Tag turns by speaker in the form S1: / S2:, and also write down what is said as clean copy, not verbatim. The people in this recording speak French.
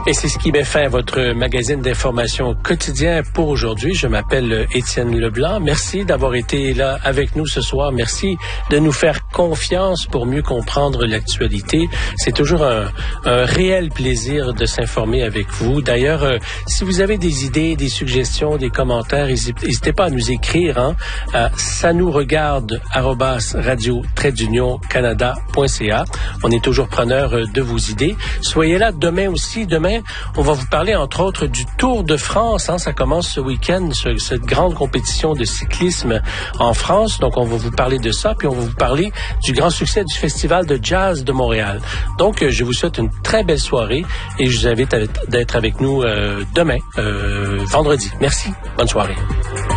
S1: Et c'est ce qui met fin à votre magazine d'information quotidien pour aujourd'hui. Je m'appelle Étienne Leblanc. Merci d'avoir été là avec nous ce soir. Merci de nous faire confiance pour mieux comprendre l'actualité. C'est toujours un réel plaisir de s'informer avec vous. D'ailleurs, si vous avez des idées, des suggestions, des commentaires, n'hésitez pas à nous écrire à sanousregarde@radio-canada.ca. On est toujours preneur de vos idées. Soyez là demain aussi. Demain, on va vous parler, entre autres, du Tour de France. Ça commence ce week-end, cette grande compétition de cyclisme en France. Donc, on va vous parler de ça. Puis, on va vous parler du grand succès du Festival de jazz de Montréal. Donc, je vous souhaite une très belle soirée et je vous invite d'être avec nous demain, vendredi. Merci. Bonne soirée.